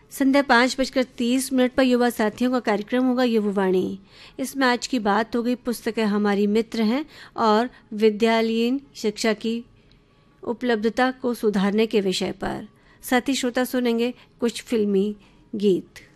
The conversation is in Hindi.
संध्या 5:30 पर युवा साथियों का कार्यक्रम होगा युववाणी। इसमें आज की बात होगी पुस्तकें हमारी मित्र हैं और विद्यालयीन शिक्षा की उपलब्धता को सुधारने के विषय पर। साथ ही श्रोता सुनेंगे कुछ फिल्मी गीत।